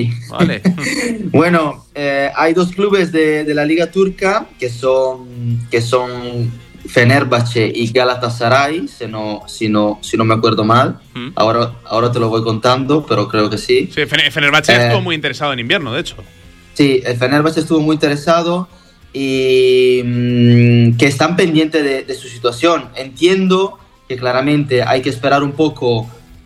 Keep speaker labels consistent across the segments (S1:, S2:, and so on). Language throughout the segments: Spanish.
S1: Sí.
S2: Vale.
S1: Bueno, hay dos clubes de la Liga Turca que son Fenerbahce y Galatasaray, si no me acuerdo mal. Ahora te lo voy contando, pero creo que sí.
S3: Sí, Fenerbahce estuvo muy interesado en invierno, de hecho.
S1: Sí, el Fenerbahce estuvo muy interesado y que están pendientes de su situación. Entiendo que claramente hay que esperar un poco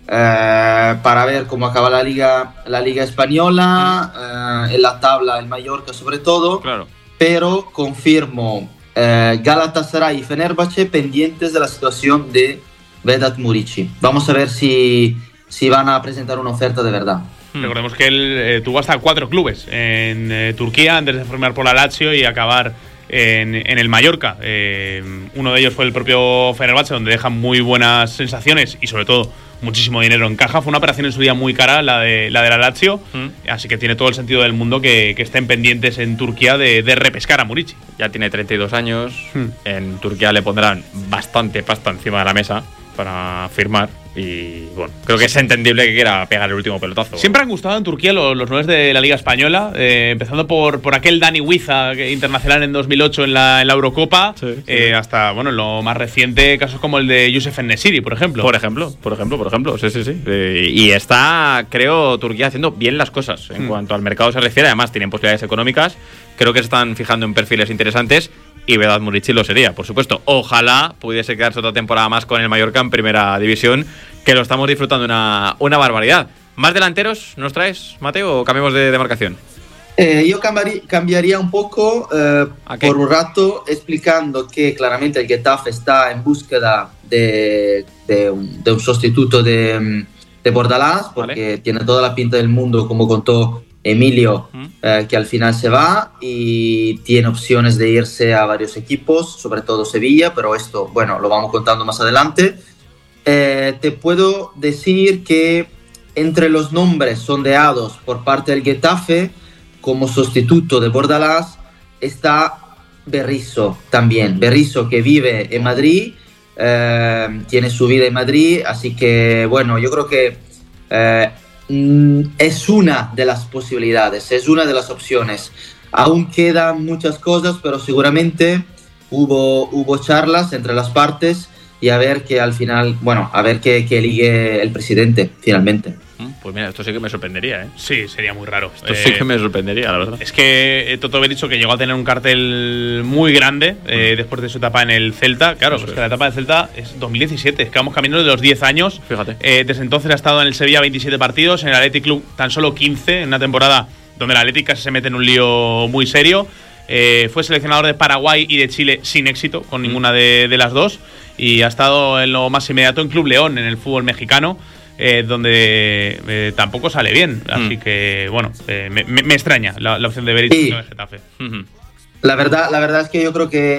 S1: para ver cómo acaba la liga española, en la tabla el Mallorca sobre todo,
S2: Claro.
S1: pero confirmo Galatasaray y Fenerbahce pendientes de la situación de Vedat Murici. Vamos a ver si van a presentar una oferta de verdad.
S3: Recordemos que él tuvo hasta 4 clubes en Turquía antes de firmar por la Lazio y acabar en el Mallorca. Uno de ellos fue el propio Fenerbahce, donde deja muy buenas sensaciones y sobre todo muchísimo dinero en caja. Fue una operación en su día muy cara, la de la Lazio, así que tiene todo el sentido del mundo que estén pendientes en Turquía de repescar a Murici.
S2: Ya tiene 32 años, en Turquía le pondrán bastante pasta encima de la mesa para firmar y bueno, creo que es entendible que quiera pegar el último pelotazo.
S3: Siempre han gustado en Turquía los nueves de la Liga Española, empezando por aquel Dani Huiza, internacional en 2008 en la Eurocopa, hasta bueno, lo más reciente, casos como el de Youssef En-Nesyri, por ejemplo.
S2: Por ejemplo, sí. Y está, creo, Turquía haciendo bien las cosas en cuanto al mercado se refiere. Además, tienen posibilidades económicas. Creo que se están fijando en perfiles interesantes. Y Vedat Murici lo sería, por supuesto. Ojalá pudiese quedarse otra temporada más con el Mallorca en primera división, que lo estamos disfrutando una barbaridad. ¿Más delanteros nos traes, Mateo, o cambiamos de demarcación?
S1: Yo cambiaría un poco por un rato, explicando que claramente el Getafe está en búsqueda de un sustituto de Bordalás, porque tiene toda la pinta del mundo, como contó Emilio, que al final se va y tiene opciones de irse a varios equipos, sobre todo Sevilla, pero esto, bueno, lo vamos contando más adelante. Te puedo decir que entre los nombres sondeados por parte del Getafe como sustituto de Bordalás está Berizzo también. Berizzo, que vive en Madrid, tiene su vida en Madrid, así que bueno, yo creo que es una de las posibilidades, es una de las opciones. Aún quedan muchas cosas, pero seguramente hubo charlas entre las partes y a ver que al final, bueno, a ver que elige el presidente finalmente.
S2: Pues mira, esto sí que me sorprendería, ¿eh?
S3: Sí, sería muy raro.
S2: Esto sí que me sorprendería, la verdad.
S3: Es que Toto Berizzo, que llegó a tener un cartel muy grande después de su etapa en el Celta. Claro, pues que la etapa del Celta es 2017, es que vamos caminando de los 10 años.
S2: Fíjate.
S3: Desde entonces ha estado en el Sevilla 27 partidos, en el Athletic Club tan solo 15, en una temporada donde el Athletic casi se mete en un lío muy serio. Fue seleccionador de Paraguay y de Chile sin éxito con ninguna de las dos. Y ha estado en lo más inmediato en Club León, en el fútbol mexicano, donde tampoco sale bien. Así que, bueno, me extraña la opción de Berizzo en el Getafe.
S1: La verdad es que yo creo que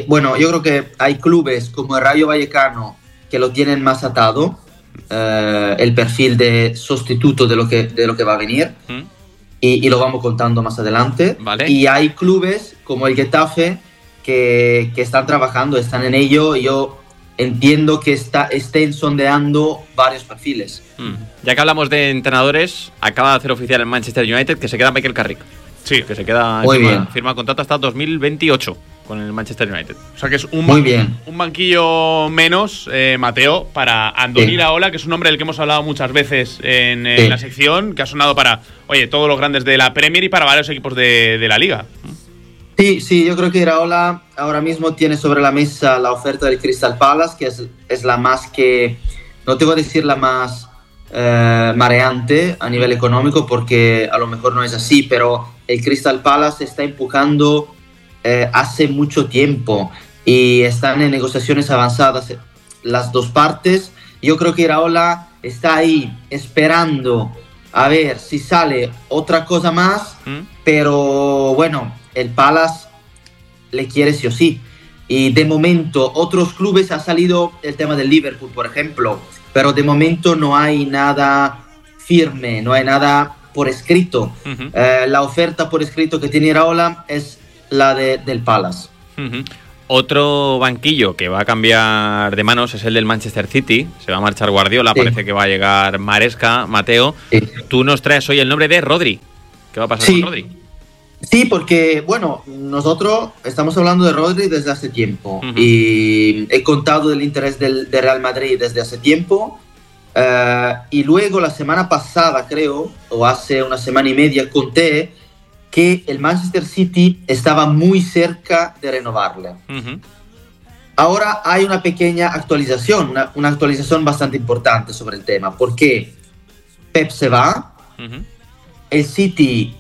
S1: hay clubes como el Rayo Vallecano que lo tienen más atado, el perfil de sustituto de lo que va a venir. Y lo vamos contando más adelante.
S2: Vale.
S1: Y hay clubes como el Getafe que están trabajando, están en ello. Y yo entiendo que estén sondeando varios perfiles.
S2: Ya que hablamos de entrenadores, acaba de hacer oficial el Manchester United que se queda Michael Carrick.
S3: Sí,
S2: que se queda firma contrato hasta 2028 con el Manchester United.
S3: O sea que es un banquillo menos, Mateo, para Andoni Iraola, que es un nombre del que hemos hablado muchas veces en la sección, que ha sonado para, todos los grandes de la Premier y para varios equipos de la Liga.
S1: Sí, yo creo que Iraola ahora mismo tiene sobre la mesa la oferta del Crystal Palace, que es la más que, no te voy a decir la más mareante a nivel económico, porque a lo mejor no es así, pero el Crystal Palace está empujando hace mucho tiempo y están en negociaciones avanzadas las dos partes. Yo creo que Iraola está ahí esperando a ver si sale otra cosa más, pero bueno, el Palace le quiere sí o sí. Y de momento otros clubes, ha salido el tema del Liverpool, por ejemplo, pero de momento no hay nada firme, no hay nada por escrito. La oferta por escrito que tiene Iraola es la del Palace.
S2: Otro banquillo que va a cambiar de manos es el del Manchester City. Se va a marchar Guardiola, parece que va a llegar Maresca. Mateo, tú nos traes hoy el nombre de Rodri. ¿Qué va a pasar con Rodri?
S1: Sí, porque, bueno, nosotros estamos hablando de Rodri desde hace tiempo. Y he contado del interés de Real Madrid desde hace tiempo. Y luego la semana pasada, creo, o hace una semana y media, conté que el Manchester City estaba muy cerca de renovarle. Ahora hay una pequeña actualización, una actualización bastante importante sobre el tema, porque Pep se va, el City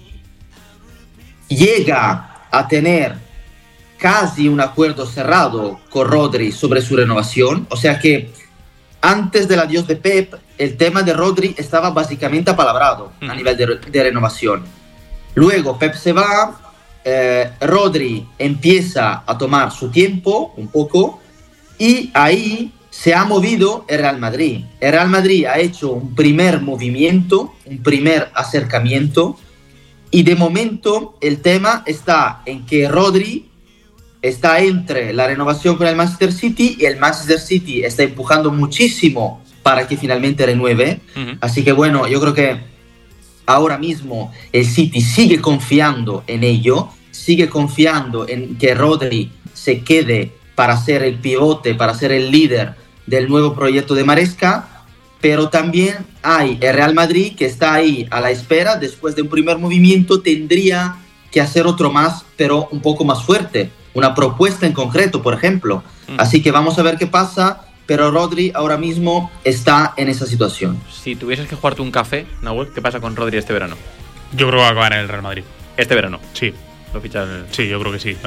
S1: llega a tener casi un acuerdo cerrado con Rodri sobre su renovación, o sea que antes del adiós de Pep, el tema de Rodri estaba básicamente apalabrado a nivel de renovación. Luego Pep se va, Rodri empieza a tomar su tiempo un poco y ahí se ha movido el Real Madrid. El Real Madrid ha hecho un primer movimiento, un primer acercamiento y de momento el tema está en que Rodri está entre la renovación con el Manchester City y el Manchester City está empujando muchísimo para que finalmente renueve. Así que bueno, yo creo que ahora mismo el City sigue confiando en ello, sigue confiando en que Rodri se quede para ser el pivote, para ser el líder del nuevo proyecto de Maresca, pero también hay el Real Madrid que está ahí a la espera. Después de un primer movimiento tendría que hacer otro más, pero un poco más fuerte, una propuesta en concreto, por ejemplo. Así que vamos a ver qué pasa. Pero Rodri ahora mismo está en esa situación.
S2: Si tuvieses que jugarte un café, Nahuel, ¿qué pasa con Rodri este verano?
S3: Yo creo que va a acabar en el Real Madrid.
S2: ¿Este verano?
S3: Sí.
S2: ¿Lo fichas?
S3: Sí, yo creo que sí.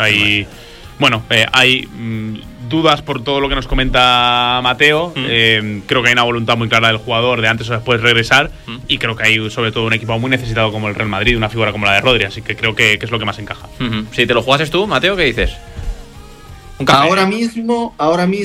S3: Hay dudas por todo lo que nos comenta Mateo. Creo que hay una voluntad muy clara del jugador de antes o después regresar. Y creo que hay sobre todo un equipo muy necesitado como el Real Madrid, una figura como la de Rodri. Así que creo que es lo que más encaja.
S2: Si te lo jugases tú, Mateo, ¿qué dices?
S1: Ahora mismo,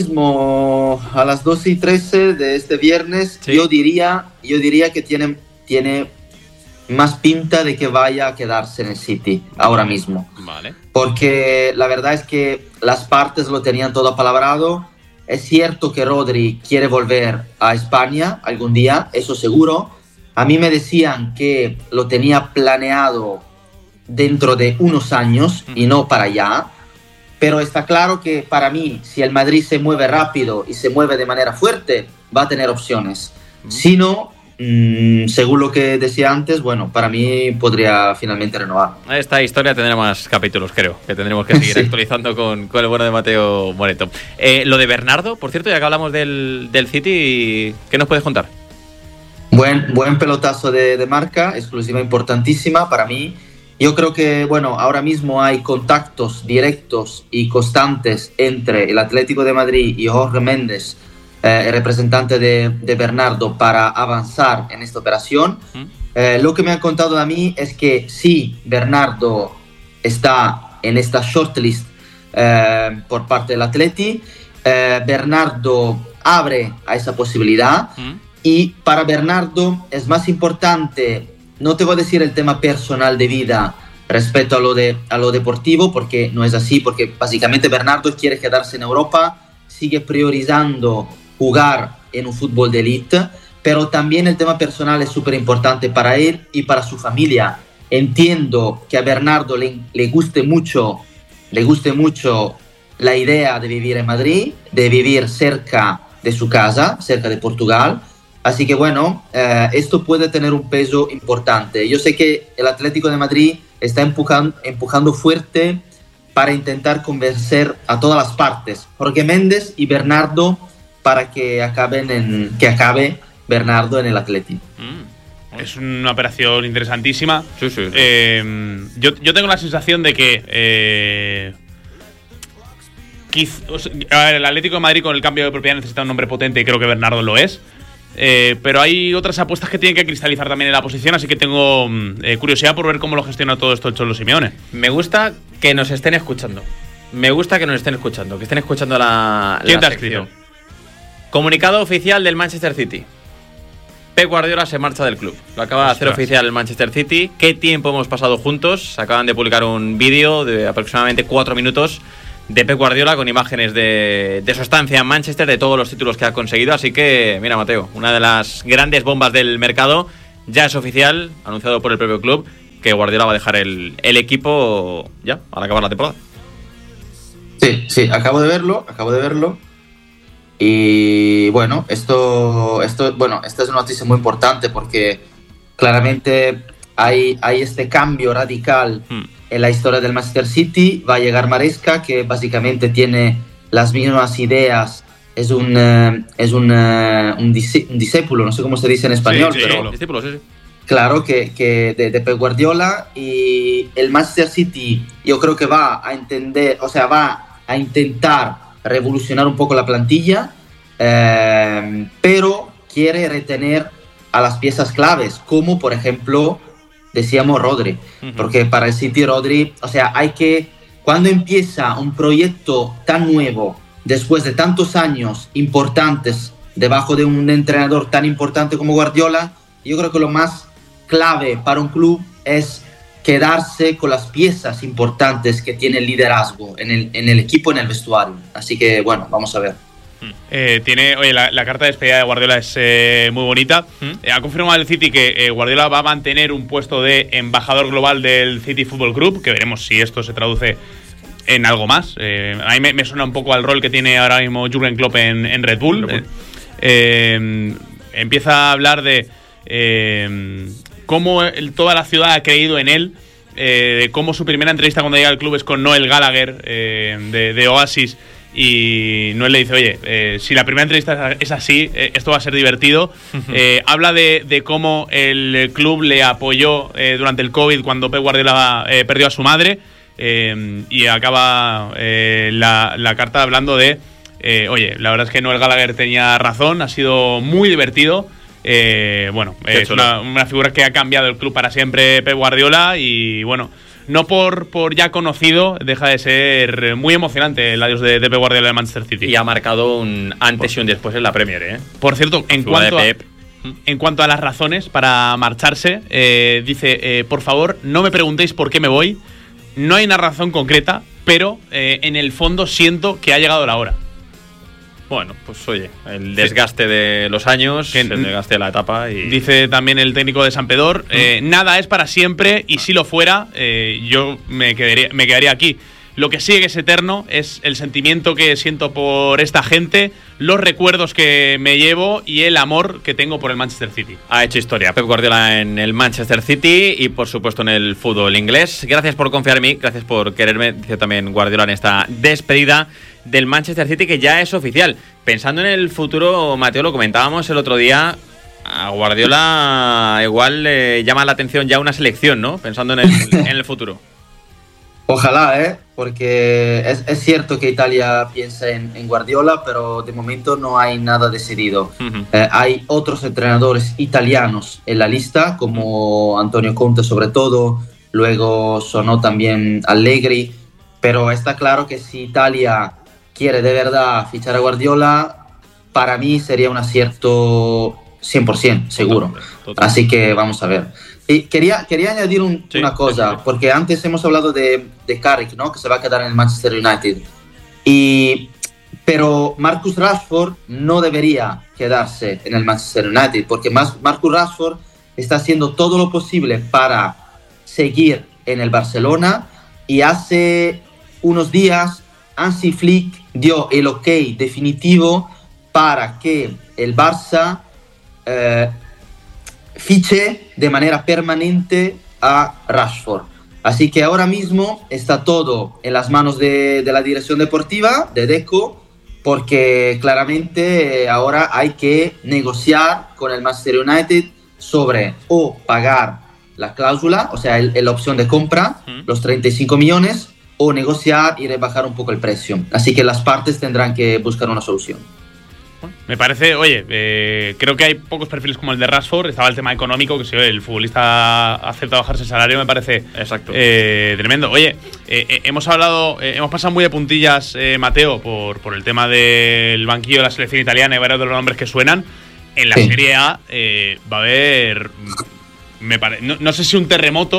S1: a las 12:13 de este viernes, yo diría que tiene más pinta de que vaya a quedarse en el City, ahora mismo.
S2: Vale.
S1: Porque la verdad es que las partes lo tenían todo apalabrado. Es cierto que Rodri quiere volver a España algún día, eso seguro. A mí me decían que lo tenía planeado dentro de unos años y no para allá. Pero está claro que para mí, si el Madrid se mueve rápido y se mueve de manera fuerte, va a tener opciones. Si no, según lo que decía antes, bueno, para mí podría finalmente renovar.
S2: Esta historia tendrá más capítulos, creo, que tendremos que seguir actualizando con el bueno de Mateo Moreto. Lo de Bernardo, por cierto, ya que hablamos del City, ¿qué nos puedes contar?
S1: Buen pelotazo de marca, exclusiva importantísima para mí. Yo creo que, bueno, ahora mismo hay contactos directos y constantes entre el Atlético de Madrid y Jorge Méndez, el representante de Bernardo, para avanzar en esta operación. Lo que me han contado a mí es que sí, Bernardo está en esta shortlist por parte del Atleti. Bernardo abre a esa posibilidad y para Bernardo es más importante, no te voy a decir el tema personal de vida respecto a lo deportivo, porque no es así, porque básicamente Bernardo quiere quedarse en Europa, sigue priorizando jugar en un fútbol de élite, pero también el tema personal es súper importante para él y para su familia. Entiendo que a Bernardo le guste mucho la idea de vivir en Madrid, de vivir cerca de su casa, cerca de Portugal. Así que bueno, esto puede tener un peso importante. Yo sé que el Atlético de Madrid está empujando fuerte para intentar convencer a todas las partes, Jorge Méndez y Bernardo, para que acabe Bernardo en el Atlético.
S3: Es una operación interesantísima.
S2: Sí.
S3: Yo tengo la sensación de que el Atlético de Madrid con el cambio de propiedad necesita un nombre potente y creo que Bernardo lo es. Pero hay otras apuestas que tienen que cristalizar también en la posición, así que tengo curiosidad por ver cómo lo gestiona todo esto el Cholo Simeone.
S2: Me gusta que nos estén escuchando. Que estén escuchando la
S3: ¿Quién te ha
S2: sección.
S3: escrito?
S2: Comunicado oficial del Manchester City. Pep Guardiola se marcha del club. Lo acaba de hacer oficial el Manchester City. ¿Qué tiempo hemos pasado juntos? Acaban de publicar un vídeo de aproximadamente 4 minutos Pep Guardiola, con imágenes de su estancia en Manchester, de todos los títulos que ha conseguido. Así que, mira, Mateo, una de las grandes bombas del mercado. Ya es oficial, anunciado por el propio club, que Guardiola va a dejar el equipo ya al acabar la temporada.
S1: Sí, acabo de verlo. Y bueno, esta es una noticia muy importante porque claramente hay este cambio radical en la historia del Manchester City. Va a llegar Maresca, que básicamente tiene las mismas ideas. Es un discípulo, no sé cómo se dice en español, pero
S2: discípulo, sí.
S1: Claro, que de Pep Guardiola, y el Manchester City yo creo que va a intentar revolucionar un poco la plantilla, pero quiere retener a las piezas claves, como por ejemplo, decíamos Rodri, porque para el City Rodri, cuando empieza un proyecto tan nuevo, después de tantos años importantes, debajo de un entrenador tan importante como Guardiola, yo creo que lo más clave para un club es quedarse con las piezas importantes que tiene el liderazgo en el equipo, en el vestuario. Así que, bueno, vamos a ver.
S3: La carta de despedida de Guardiola es muy bonita. Ha confirmado el City que Guardiola va a mantener un puesto de embajador global del City Football Club, que veremos si esto se traduce en algo más. A mí me suena un poco al rol que tiene ahora mismo Jürgen Klopp en Red Bull. Empieza a hablar de cómo toda la ciudad ha creído en él, de cómo su primera entrevista cuando llega al club es con Noel Gallagher de Oasis, y Noel le dice, oye, si la primera entrevista es así, esto va a ser divertido. Habla de cómo el club le apoyó durante el COVID cuando Pep Guardiola perdió a su madre, y acaba la carta hablando de oye, la verdad es que Noel Gallagher tenía razón, ha sido muy divertido. Es una figura que ha cambiado el club para siempre, Pep Guardiola, y bueno, no por ya conocido, deja de ser muy emocionante el adiós de Pep Guardiola de Manchester City.
S2: Y ha marcado un antes y un después en la Premier, ¿eh?
S3: Por cierto, en cuanto a las razones para marcharse, dice, por favor, no me preguntéis por qué me voy, no hay una razón concreta, pero en el fondo siento que ha llegado la hora.
S2: Bueno, pues oye, el desgaste de los años, el desgaste de la etapa. Y
S3: dice también el técnico de Sampdoria, nada es para siempre, y si lo fuera, yo me quedaría aquí. Lo que sigue es eterno, es el sentimiento que siento por esta gente, los recuerdos que me llevo y el amor que tengo por el Manchester City.
S2: Ha hecho historia Pep Guardiola en el Manchester City y por supuesto en el fútbol inglés. Gracias por confiar en mí, gracias por quererme, dice también Guardiola en esta despedida del Manchester City, que ya es oficial. Pensando en el futuro, Mateo, lo comentábamos el otro día, a Guardiola igual le llama la atención ya una selección, ¿no? Pensando en el futuro.
S1: Ojalá, porque es cierto que Italia piensa en Guardiola, pero de momento no hay nada decidido. Hay otros entrenadores italianos en la lista, como Antonio Conte sobre todo, luego sonó también Allegri, pero está claro que si Italia quiere de verdad fichar a Guardiola, para mí sería un acierto 100%, seguro. Total. Así que vamos a ver. Y quería añadir una cosa, porque antes hemos hablado de Carrick, ¿no? Que se va a quedar en el Manchester United. Pero Marcus Rashford no debería quedarse en el Manchester United, porque Marcus Rashford está haciendo todo lo posible para seguir en el Barcelona, y hace unos días Hansi Flick dio el ok definitivo para que el Barça fiche de manera permanente a Rashford. Así que ahora mismo está todo en las manos de la dirección deportiva, de Deco, porque claramente ahora hay que negociar con el Manchester United sobre o pagar la cláusula, o sea, la opción de compra, los 35 millones, o negociar y rebajar un poco el precio. Así que las partes tendrán que buscar una solución.
S3: Me parece, creo que hay pocos perfiles como el de Rashford. Estaba el tema económico, que si el futbolista acepta bajarse el salario, me parece
S2: exacto,
S3: tremendo. Oye, hemos pasado muy de puntillas, Mateo, por el tema del banquillo de la selección italiana y varios de los nombres que suenan. En la Serie A va a haber, no sé si un terremoto,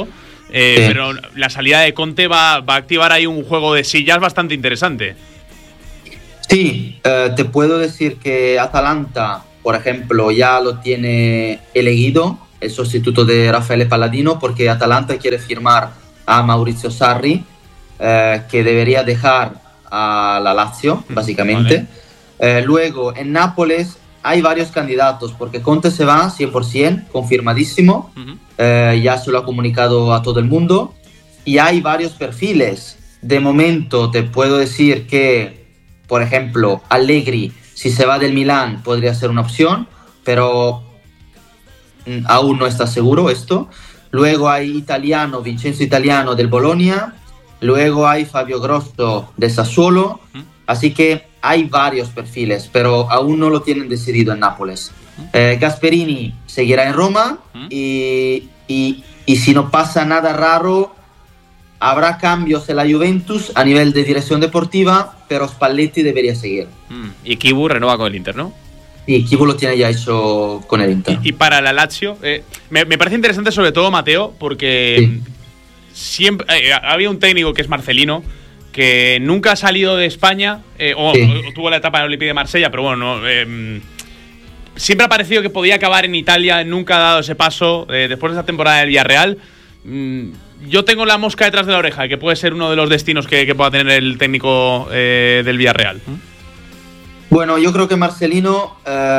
S3: Pero la salida de Conte va a activar ahí un juego de sillas bastante interesante.
S1: Sí, te puedo decir que Atalanta, por ejemplo, ya lo tiene elegido, el sustituto de Raffaele Palladino, porque Atalanta quiere firmar a Maurizio Sarri, que debería dejar a la Lazio, básicamente. Vale. Luego, en Nápoles hay varios candidatos, porque Conte se va 100%, confirmadísimo. Ya se lo ha comunicado a todo el mundo. Y hay varios perfiles. De momento te puedo decir que, por ejemplo, Allegri, si se va del Milán, podría ser una opción, pero aún no está seguro esto. Luego hay Vincenzo Italiano del Bologna. Luego hay Fabio Grosso de Sassuolo. Así que hay varios perfiles, pero aún no lo tienen decidido en Nápoles. Gasperini seguirá en Roma y si no pasa nada raro, habrá cambios en la Juventus a nivel de dirección deportiva, pero Spalletti debería seguir.
S2: Y Kibu renueva con el Inter, ¿no?
S1: Sí, Kibu lo tiene ya hecho con el Inter.
S3: Y para la Lazio, me parece interesante sobre todo, Mateo, porque siempre había un técnico que es Marcelino, que nunca ha salido de España, o tuvo la etapa en el Olympique de Marsella, pero bueno, siempre ha parecido que podía acabar en Italia, nunca ha dado ese paso. Después de esa temporada del Villarreal, yo tengo la mosca detrás de la oreja, que puede ser uno de los destinos que pueda tener el técnico del Villarreal.
S1: Bueno, yo creo que Marcelino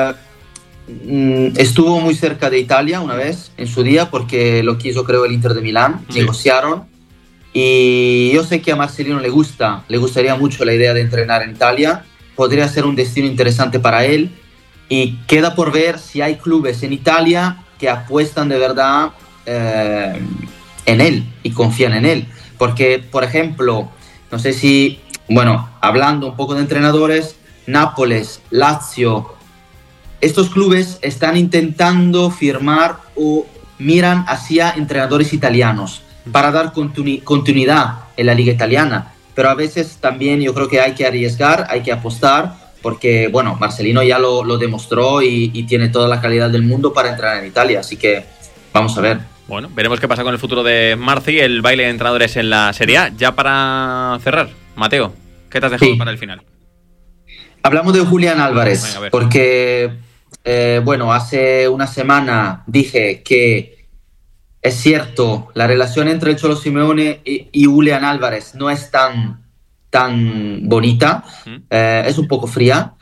S1: estuvo muy cerca de Italia una vez en su día, porque lo quiso, creo, el Inter de Milán, negociaron. Y yo sé que a Marcelino le gustaría mucho la idea de entrenar en Italia, podría ser un destino interesante para él, y queda por ver si hay clubes en Italia que apuestan de verdad en él y confían en él, porque, por ejemplo, no sé si, bueno, hablando un poco de entrenadores, Nápoles, Lazio, estos clubes están intentando firmar o miran hacia entrenadores italianos para dar continuidad en la liga italiana, pero a veces también yo creo que hay que arriesgar, hay que apostar, porque bueno, Marcelino ya lo demostró y tiene toda la calidad del mundo para entrenar en Italia, así que vamos a ver.
S2: Bueno, veremos qué pasa con el futuro de Marci, el baile de entrenadores en la Serie A. Ya para cerrar, Mateo, ¿qué te has dejado para el final?
S1: Hablamos de Julián Álvarez, porque bueno, hace una semana dije que es cierto, la relación entre el Cholo Simeone y Julián Álvarez no es tan bonita, es un poco fría.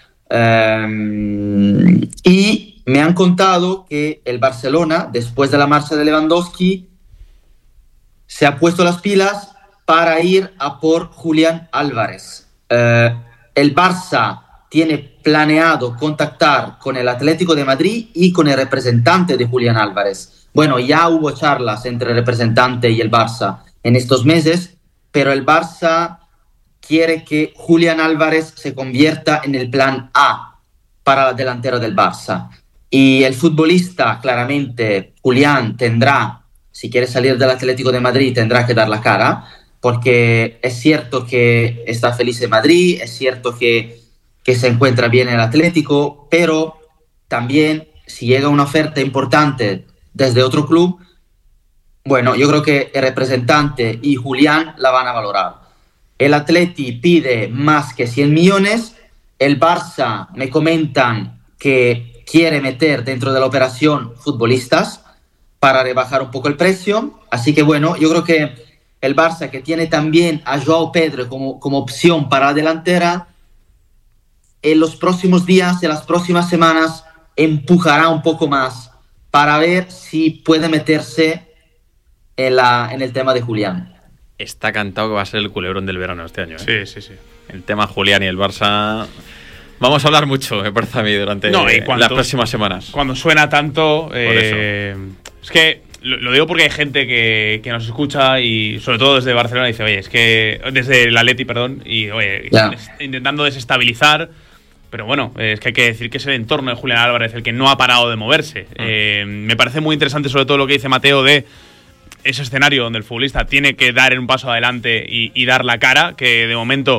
S1: Y me han contado que el Barcelona, después de la marcha de Lewandowski, se ha puesto las pilas para ir a por Julián Álvarez. El Barça tiene planeado contactar con el Atlético de Madrid y con el representante de Julián Álvarez. Bueno, ya hubo charlas entre el representante y el Barça en estos meses, pero el Barça quiere que Julián Álvarez se convierta en el plan A para la delantera del Barça. Y el futbolista, claramente, Julián tendrá, si quiere salir del Atlético de Madrid, tendrá que dar la cara, porque es cierto que está feliz en Madrid, es cierto que se encuentra bien en el Atlético, pero también si llega una oferta importante desde otro club, bueno, yo creo que el representante y Julián la van a valorar. El Atleti pide más que 100 millones, el Barça me comentan que quiere meter dentro de la operación futbolistas para rebajar un poco el precio, así que bueno, yo creo que el Barça, que tiene también a Joao Pedro como opción para la delantera, en los próximos días, en las próximas semanas, empujará un poco más para ver si puede meterse en el tema de Julián.
S2: Está cantado que va a ser el culebrón del verano este año, ¿eh?
S3: Sí.
S2: El tema Julián y el Barça. Vamos a hablar mucho, me parece a mí, durante las próximas semanas.
S3: Cuando suena tanto, es que lo digo porque hay gente que nos escucha y sobre todo desde Barcelona dice, oye, es que desde el Atleti, perdón, y oye, intentando desestabilizar. Pero bueno, es que hay que decir que es el entorno de Julián Álvarez el que no ha parado de moverse. Me parece muy interesante sobre todo lo que dice Mateo de ese escenario donde el futbolista tiene que dar un paso adelante y dar la cara, que de momento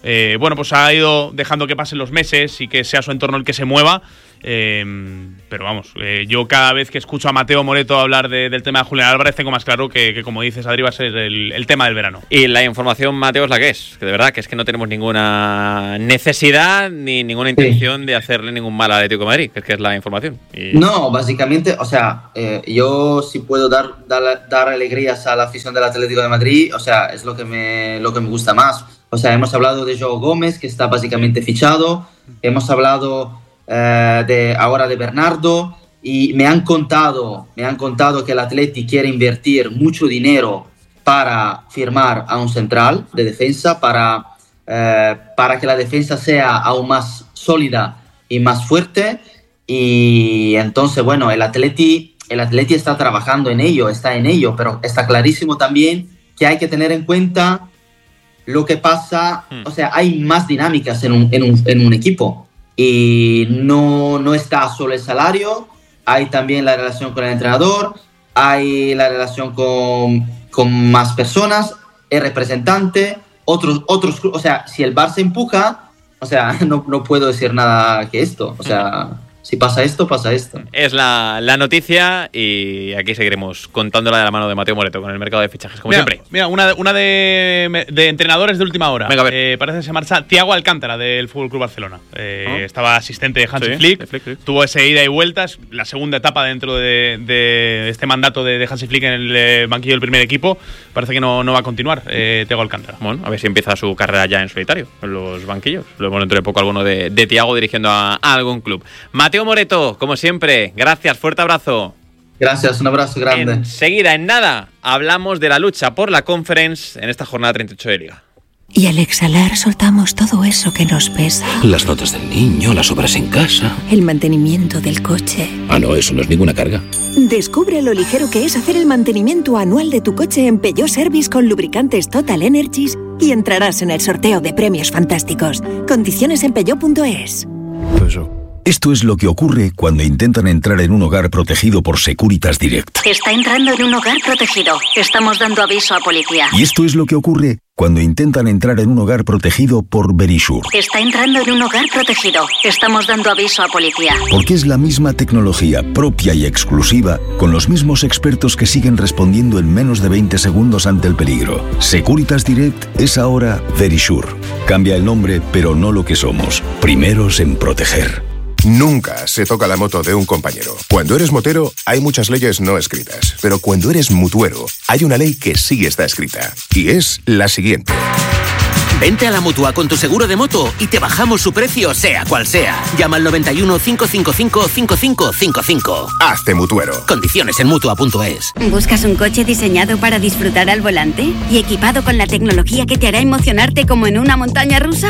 S3: Bueno, pues ha ido dejando que pasen los meses y que sea su entorno el que se mueva. Pero vamos, yo cada vez que escucho a Mateo Moreto hablar del tema de Julián Álvarez tengo más claro que como dices, Adri, va a ser el tema del verano.
S2: Y la información, Mateo, es la que es. Que de verdad que es que no tenemos ninguna necesidad ni ninguna intención de hacerle ningún mal al Atlético de Madrid, que es la información.
S1: No, básicamente, o sea, yo si puedo dar alegrías a la afición del Atlético de Madrid, o sea, es lo que me gusta más. O sea, hemos hablado de João Gómez, que está básicamente fichado. Hemos hablado ahora de Bernardo, y me han contado que el Atleti quiere invertir mucho dinero para firmar a un central de defensa, para que la defensa sea aún más sólida y más fuerte. Y entonces, bueno, el Atleti está trabajando en ello, pero está clarísimo también que hay que tener en cuenta lo que pasa. O sea, hay más dinámicas en un equipo. Y no está solo el salario, hay también la relación con el entrenador, hay la relación con más personas, el representante, otros, o sea, si el Barça empuja, o sea, no puedo decir nada que esto, o sea, si pasa esto, pasa esto.
S2: Es la noticia y aquí seguiremos contándola de la mano de Mateo Moreto con el mercado de fichajes, como siempre.
S3: Mira, una de entrenadores de última hora.
S2: Venga, a ver.
S3: Parece que se marcha Thiago Alcántara del FC Barcelona. Estaba asistente de Hansi Flick. Tuvo ese ida y vueltas, la segunda etapa dentro de este mandato de Hansi Flick en el banquillo del primer equipo. Parece que no va a continuar Thiago Alcántara.
S2: Bueno, a ver si empieza su carrera ya en solitario, en los banquillos. Lo hemos dentro de poco alguno de Thiago dirigiendo a algún club. Mateo Moreto, como siempre, gracias, fuerte abrazo.
S1: Gracias, un abrazo grande.
S2: Enseguida, en nada, hablamos de la lucha por la Conference en esta jornada 38 de Liga.
S4: Y al exhalar soltamos todo eso que nos pesa.
S5: Las notas del niño, las obras en casa.
S4: El mantenimiento del coche.
S5: Ah, no, eso no es ninguna carga.
S4: Descubre lo ligero que es hacer el mantenimiento anual de tu coche en Peugeot Service con lubricantes Total Energies y entrarás en el sorteo de premios fantásticos. Condiciones en peugeot.es.
S6: Esto es lo que ocurre cuando intentan entrar en un hogar protegido por Securitas Direct.
S7: Está entrando en un hogar protegido. Estamos dando aviso a policía.
S6: Y esto es lo que ocurre cuando intentan entrar en un hogar protegido por Verisure.
S7: Está entrando en un hogar protegido. Estamos dando aviso a policía.
S6: Porque es la misma tecnología propia y exclusiva, con los mismos expertos que siguen respondiendo en menos de 20 segundos ante el peligro. Securitas Direct es ahora Verisure. Cambia el nombre, pero no lo que somos. Primeros en proteger.
S8: Nunca se toca la moto de un compañero. Cuando eres motero, hay muchas leyes no escritas. Pero cuando eres mutuero, hay una ley que sí está escrita. Y es la siguiente.
S9: Vente a la Mutua con tu seguro de moto y te bajamos su precio, sea cual sea. Llama al 91 555 5555.
S8: Hazte mutuero.
S9: Condiciones en Mutua.es.
S10: ¿Buscas un coche diseñado para disfrutar al volante? ¿Y equipado con la tecnología que te hará emocionarte como en una montaña rusa?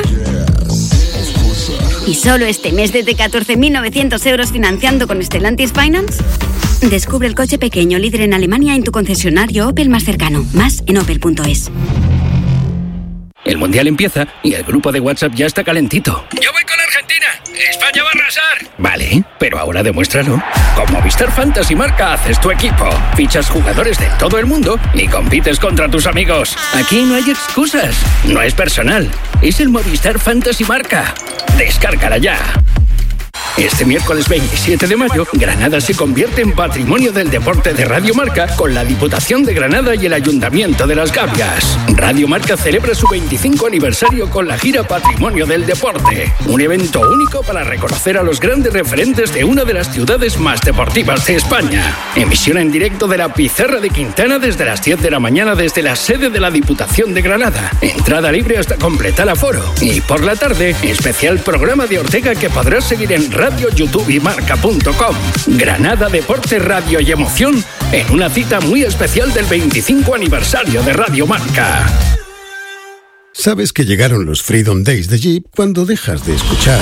S10: ¿Y solo este mes desde 14.900 euros financiando con Stellantis Finance? Descubre el coche pequeño líder en Alemania en tu concesionario Opel más cercano. Más en opel.es.
S11: El Mundial empieza y el grupo de WhatsApp ya está calentito.
S12: Yo voy con Argentina. España va a arrasar.
S11: Vale, pero ahora demuéstralo. Con Movistar Fantasy Marca haces tu equipo. Fichas jugadores de todo el mundo y compites contra tus amigos. Aquí no hay excusas. No es personal. Es el Movistar Fantasy Marca. Descárgala ya. Este miércoles 27 de mayo, Granada se convierte en Patrimonio del Deporte de Radio Marca con la Diputación de Granada y el Ayuntamiento de Las Gavias. Radio Marca celebra su 25 aniversario con la gira Patrimonio del Deporte, un evento único para reconocer a los grandes referentes de una de las ciudades más deportivas de España. Emisión en directo de la Pizarra de Quintana desde las 10 de la mañana desde la sede de la Diputación de Granada. Entrada libre hasta completar aforo. Y por la tarde, especial programa de Ortega que podrás seguir en Radio, YouTube y Marca.com. Granada, deporte, radio y emoción en una cita muy especial del 25 aniversario de Radio Marca.
S13: ¿Sabes que llegaron los Freedom Days de Jeep cuando dejas de escuchar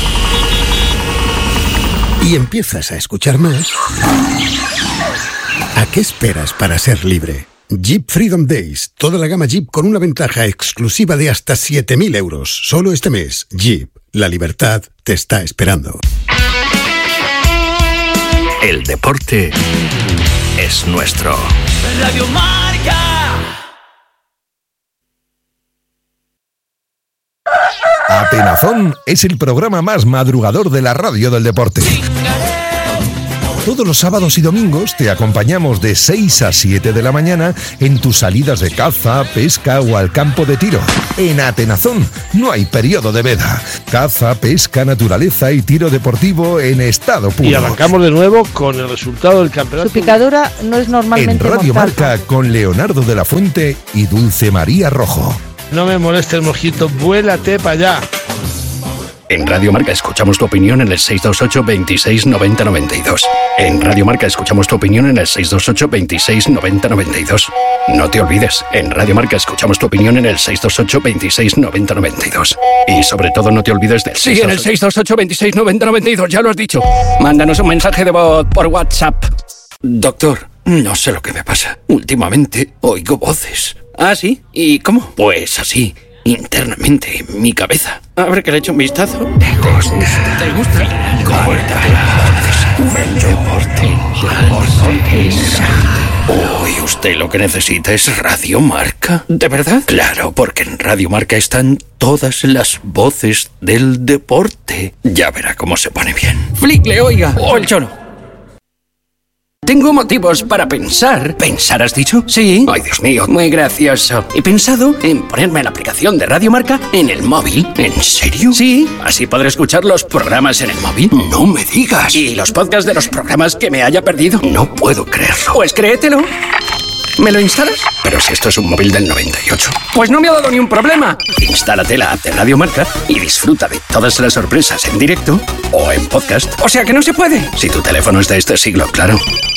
S13: y empiezas a escuchar más? ¿A qué esperas para ser libre? Jeep Freedom Days, toda la gama Jeep con una ventaja exclusiva de hasta 7.000 euros. Solo este mes, Jeep, la libertad te está esperando.
S5: El deporte es nuestro.
S12: Radio Marca.
S14: Atenazón es el programa más madrugador de la radio del deporte. Todos los sábados y domingos te acompañamos de 6 a 7 de la mañana en tus salidas de caza, pesca o al campo de tiro. En Atenazón no hay periodo de veda. Caza, pesca, naturaleza y tiro deportivo en estado puro.
S15: Y arrancamos de nuevo con el resultado del campeonato.
S16: Su picadura no es normalmente
S14: en Radio
S16: mortal.
S14: Marca con Leonardo de la Fuente y Dulce María Rojo.
S15: No me molestes, mosquito, vuélate para allá.
S11: En Radio Marca escuchamos tu opinión en el 628 26 90 92. En Radio Marca escuchamos tu opinión en el 628 26 90 92. No te olvides, en Radio Marca escuchamos tu opinión en el 628 26 90 92. Y sobre todo no te olvides del 628... Sí, en el 628 26 90 92, ya lo has dicho. Mándanos un mensaje de voz por WhatsApp. Doctor, no sé lo que me pasa. Últimamente oigo voces. ¿Ah, sí? ¿Y cómo? Pues así, internamente, en mi cabeza. A ver que le echo un vistazo. ¿Te gusta? ¿Te gusta? Uy, usted lo que necesita es Radio Marca. ¿De verdad? Claro, porque en Radio Marca están todas las voces del deporte. Ya verá cómo se pone bien. Flicle, oiga. O el choro. Tengo motivos para pensar. ¿Pensar has dicho? Sí. Ay, Dios mío, muy gracioso. He pensado en ponerme la aplicación de Radio Marca en el móvil. ¿En serio? Sí. Así podré escuchar los programas en el móvil. No me digas. Y los podcasts de los programas que me haya perdido. No puedo creerlo. Pues créetelo. ¿Me lo instalas? Pero si esto es un móvil del 98. Pues no me ha dado ni un problema. Instálate la app de Radio Marca y disfruta de todas las sorpresas en directo o en podcast. O sea que no se puede. Si tu teléfono es de este siglo, claro.